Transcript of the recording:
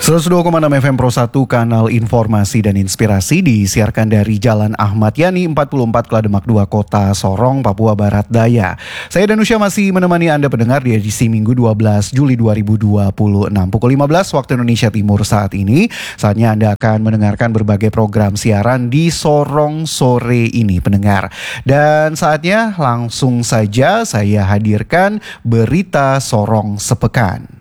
102,6 FM Pro 1, kanal informasi dan inspirasi, disiarkan dari Jalan Ahmad Yani 44 Klademak 2, Kota Sorong, Papua Barat Daya. Saya Danusya masih menemani Anda pendengar di edisi Minggu 12 Juli 2026 pukul 15 waktu Indonesia Timur saat ini. Saatnya Anda akan mendengarkan berbagai program siaran di Sorong sore ini, pendengar. Dan saatnya langsung saja saya hadirkan berita Sorong sepekan.